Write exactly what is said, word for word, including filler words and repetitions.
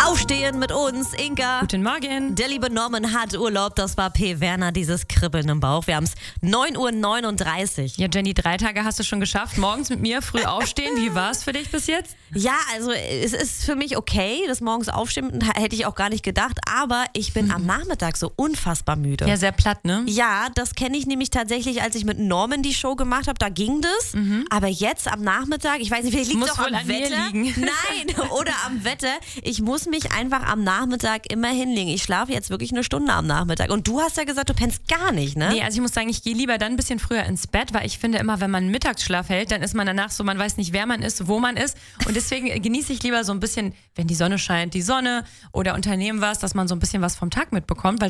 Aufstehen mit uns, Inka. Guten Morgen. Der liebe Norman hat Urlaub, das war P. Werner, dieses Kribbeln im Bauch. Wir haben es neun Uhr neununddreißig. Ja, Jenny, drei Tage hast du schon geschafft. Morgens mit mir früh aufstehen. Wie war es für dich bis jetzt? Ja, also es ist für mich okay, das morgens aufstehen hätte ich auch gar nicht gedacht, aber ich bin am Nachmittag so unfassbar müde. Ja, sehr platt, ne? Ja, das kenne ich nämlich tatsächlich, als ich mit Norman die Show gemacht habe, da ging das. Mhm. Aber jetzt am Nachmittag, ich weiß nicht, vielleicht liegt es auch am wohl an mir Wetter. liegen. Nein, oder am Wetter. Ich muss mich einfach am Nachmittag immer hinlegen. Ich schlafe jetzt wirklich eine Stunde am Nachmittag. Und du hast ja gesagt, du pennst gar nicht, ne? Nee, also ich muss sagen, ich gehe lieber dann ein bisschen früher ins Bett, weil ich finde immer, wenn man einen Mittagsschlaf hält, dann ist man danach so, man weiß nicht, wer man ist, wo man ist. Und deswegen genieße ich lieber so ein bisschen, wenn die Sonne scheint, die Sonne oder unternehmen was, dass man so ein bisschen was vom Tag mitbekommt, weil